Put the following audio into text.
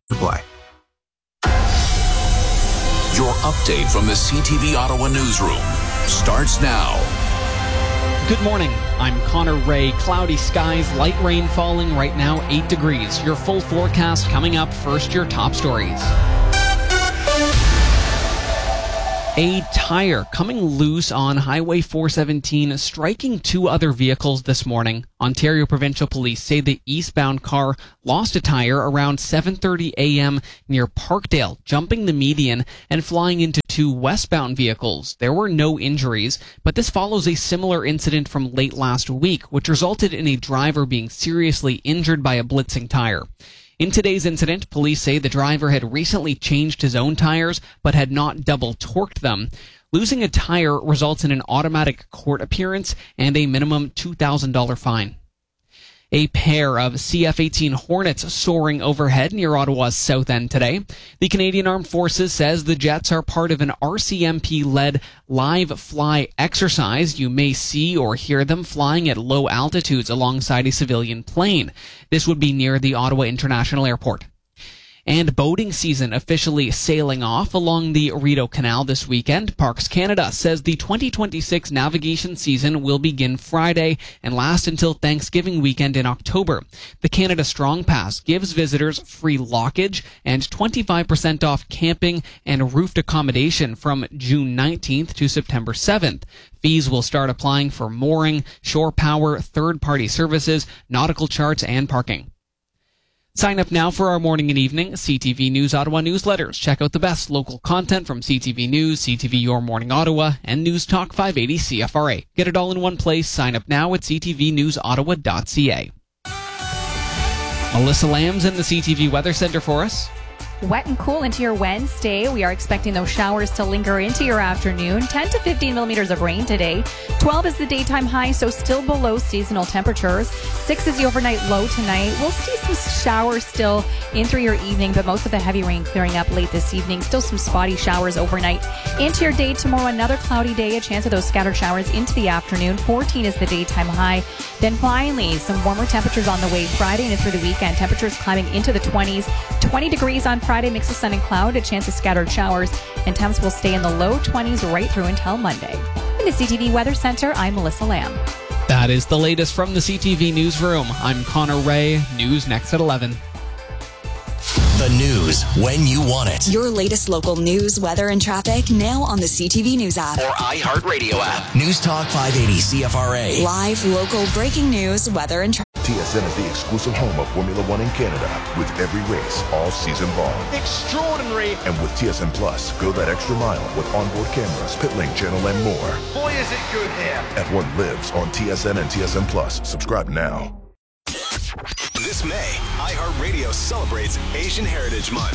Supply. Your update from the CTV Ottawa newsroom starts now. Good morning. I'm Connor Ray. Cloudy skies, light rain falling, right now 8 degrees. Your full forecast coming up. First, your top stories. A tire coming loose on Highway 417, striking 2 other vehicles this morning. Ontario Provincial Police say the eastbound car lost a tire around 7:30 a.m. near Parkdale, jumping the median and flying into 2 westbound vehicles. There were no injuries, but this follows a similar incident from late last week, which resulted in a driver being seriously injured by a blitzing tire. In today's incident, police say the driver had recently changed his own tires, but had not double torqued them. Losing a tire results in an automatic court appearance and a minimum $2,000 fine. A pair of CF-18 Hornets soaring overhead near Ottawa's south end today. The Canadian Armed Forces says the jets are part of an RCMP-led live fly exercise. You may see or hear them flying at low altitudes alongside a civilian plane. This would be near the Ottawa International Airport. And boating season officially sailing off along the Rideau Canal this weekend. Parks Canada says the 2026 navigation season will begin Friday and last until Thanksgiving weekend in October. The Canada Strong Pass gives visitors free lockage and 25% off camping and roofed accommodation from June 19th to September 7th. Fees will start applying for mooring, shore power, third-party services, nautical charts, and parking. Sign up now for our morning and evening CTV News Ottawa newsletters. Check out the best local content from CTV News, CTV Your Morning Ottawa, and News Talk 580 CFRA. Get it all in one place. Sign up now at ctvnewsottawa.ca. Melissa Lamb's in the CTV Weather Center for us. Wet and cool into your Wednesday. We are expecting those showers to linger into your afternoon. 10 to 15 millimeters of rain today. 12 is the daytime high, so still below seasonal temperatures. 6 is the overnight low tonight. We'll see some showers still in through your evening, but most of the heavy rain clearing up late this evening. Still some spotty showers overnight. Into your day tomorrow, another cloudy day. A chance of those scattered showers into the afternoon. 14 is the daytime high. Then finally, some warmer temperatures on the way Friday and through the weekend. Temperatures climbing into the 20s. 20 degrees on Friday, mix of sun and cloud, a chance of scattered showers, and temps will stay in the low 20s right through until Monday. In the CTV Weather Center, I'm Melissa Lamb. That is the latest from the CTV Newsroom. I'm Connor Ray. News next at 11. The news when you want it. Your latest local news, weather, and traffic now on the CTV News app. Or iHeartRadio app. News Talk 580 CFRA. Live, local, breaking news, weather, and traffic. TSN is the exclusive home of Formula One in Canada, with every race all season long. Extraordinary! And with TSN Plus, go that extra mile with onboard cameras, pit lane channel, and more. Boy, is it good here! F1 lives on TSN and TSN Plus. Subscribe now. This May, iHeartRadio celebrates Asian Heritage Month.